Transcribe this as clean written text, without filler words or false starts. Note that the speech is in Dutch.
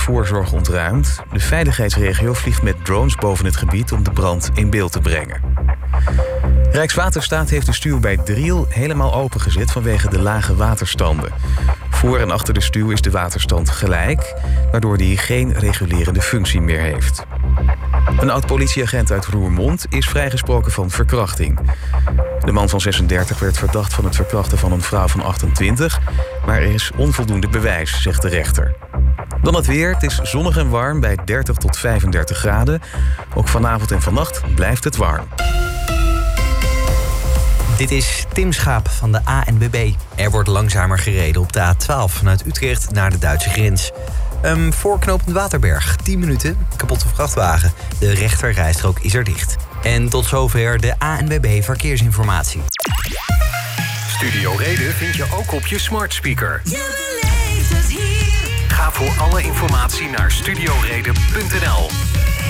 voorzorg ontruimd. De veiligheidsregio vliegt met drones boven het gebied om de brand in beeld te brengen. Rijkswaterstaat heeft de stuw bij Driel helemaal opengezet vanwege de lage waterstanden. Voor en achter de stuw is de waterstand gelijk, waardoor die geen regulerende functie meer heeft. Een oud-politieagent uit Roermond is vrijgesproken van verkrachting. De man van 36 werd verdacht van het verkrachten van een vrouw van 28... maar er is onvoldoende bewijs, zegt de rechter. Dan het weer. Het is zonnig en warm bij 30 tot 35 graden. Ook vanavond en vannacht blijft het warm. Dit is Tim Schaap van de ANWB. Er wordt langzamer gereden op de A12 vanuit Utrecht naar de Duitse grens. Voor knooppunt Waterberg, 10 minuten, kapotte vrachtwagen. De rechterrijstrook is er dicht. En tot zover de ANWB Verkeersinformatie. Studio Reden vind je ook op je smart speaker. Je beleeft het hier. Ga voor alle informatie naar studioreden.nl.